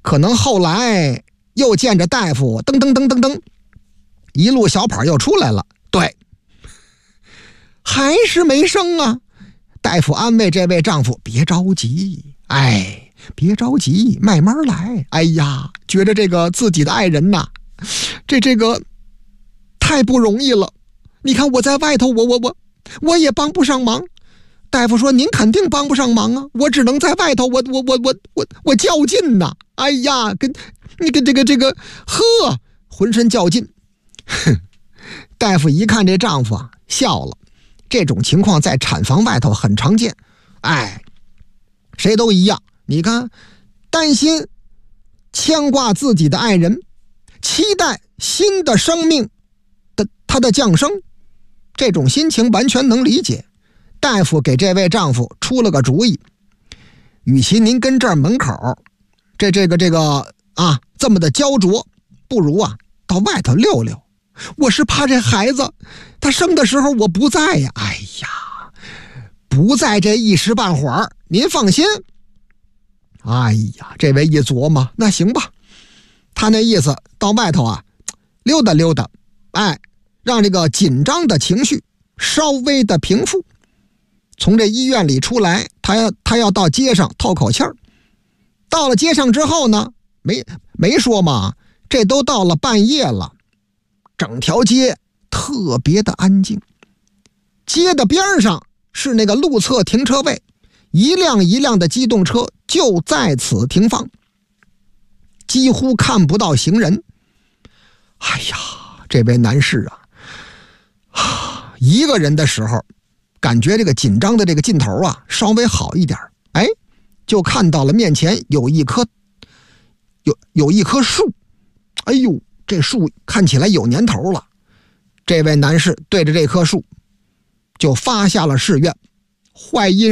可能后来又见着大夫噔噔噔噔噔一路小跑又出来了，对，还是没生啊。大夫安慰这位丈夫，别着急，别着急，慢慢来。哎呀，觉得这个自己的爱人呐，这个太不容易了。你看我在外头，我也帮不上忙。大夫说您肯定帮不上忙啊，我只能在外头，我较劲呐。哎呀，跟这个浑身较劲。大夫一看这丈夫啊，笑了。这种情况在产房外头很常见，谁都一样。你看，担心、牵挂自己的爱人，期待新的生命的他的降生，这种心情完全能理解。大夫给这位丈夫出了个主意，与其您跟这儿门口这么的焦灼，不如啊到外头溜溜。我是怕这孩子他生的时候我不在呀。哎呀，不在这一时半会儿，您放心。哎呀，这位一琢磨，那行吧，他那意思到外头啊溜达溜达，让这个紧张的情绪稍微的平复。从这医院里出来，他要到街上透口气儿。到了街上之后呢，没说嘛，这都到了半夜了，整条街特别的安静。街的边上是那个路侧停车位，一辆一辆的机动车就在此停放，几乎看不到行人。哎呀，这位男士啊，一个人的时候感觉这个紧张的这个劲头啊稍微好一点，就看到了面前有一棵树。哎呦，这树看起来有年头了。这位男士对着这棵树就发下了誓愿，怀孕